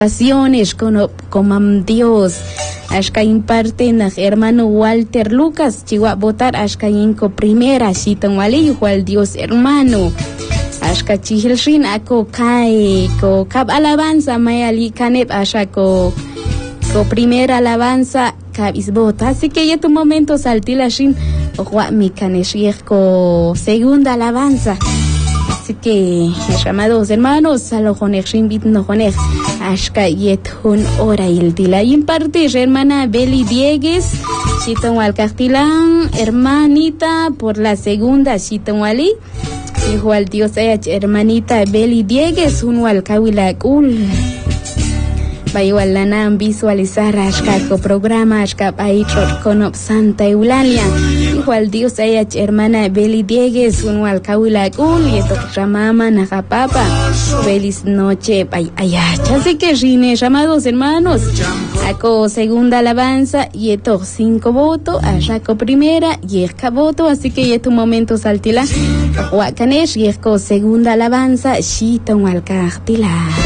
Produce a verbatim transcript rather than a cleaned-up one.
con comam Dios ashka imparte na hermano Walter Lucas chiwa votar ashka inko primera shitan wali igual Dios hermano ashka chihilshin ako kai ko kab alabanza mayali kanep ashka ko ko primera alabanza kab isbota así que ya tu momento saltila shin wa mi kaneshir ko segunda alabanza. Así que, mis amados hermanos, a lo joner, invito no joner, ashka yet hun ora il dila imparte, hermana Beli Diegues, chiton wal castilán, hermanita, por la segunda, chiton wali, igual Dios ech, hermanita Beli Diegues, un wal kawila kul. Va igual la nam visualizar ashka ko programa ashka paichot con Santa Eulalia igual Dios ella hermana Beli Diegues un wal kawila kul y esto llamama nakapapa feliz noche ay ay así que rine llamados hermanos ako segunda alabanza y esto cinco votos ashako primera y esca voto así que es tu momento saltila wakanesh y esco segunda alabanza shita un wal cartila.